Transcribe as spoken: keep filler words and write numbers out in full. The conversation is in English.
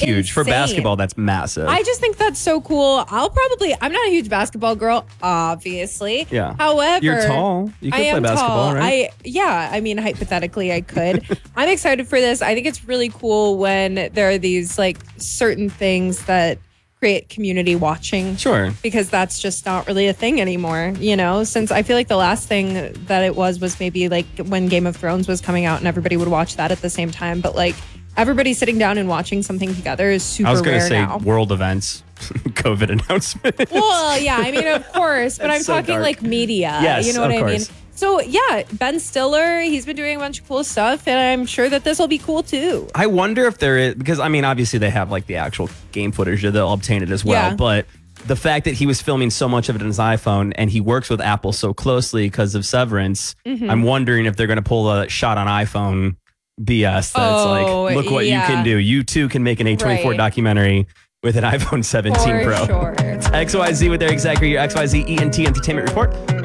huge. For insane. basketball, that's massive. I just think that's so cool. I'll probably, I'm not a huge basketball girl, obviously. Yeah. However, You're tall. You could I play am basketball, tall. right? I, yeah. I mean, hypothetically, I could. I'm excited for this. I think it's really cool when there are these like certain things that create community watching. Sure. Because that's just not really a thing anymore, you know, since I feel like the last thing that it was was maybe like when Game of Thrones was coming out and everybody would watch that at the same time. But like everybody sitting down and watching something together is super I was going to rare say now. world events, COVID announcement. Well, yeah, I mean, of course, but I'm so talking dark. like media. Yes, you know of what I mean? course. So yeah, Ben Stiller, he's been doing a bunch of cool stuff, and I'm sure that this will be cool too. I wonder if there is, because I mean, obviously they have like the actual game footage that they'll obtain it as well. Yeah. But the fact that he was filming so much of it on his iPhone and he works with Apple so closely because of Severance, Mm-hmm. I'm wondering if they're going to pull a shot on iPhone B S that's Oh, like, look what yeah. you can do. You too can make an A twenty-four Right. documentary with an iPhone seventeen For Pro. sure. X Y Z with Eric Zachary, your X Y Z E N T Entertainment Report.